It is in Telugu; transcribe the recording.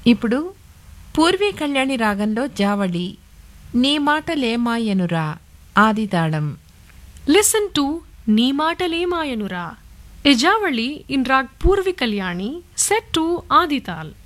ఇప్పుడు పూర్వీ కళ్యాణి రాగంలో జావళి నీ మాటలేమాయనురా ఆదితాళం. Listen to నీ మాటలేమాయనురా, a Javali in Rag Purvi Kalyani set to Adital.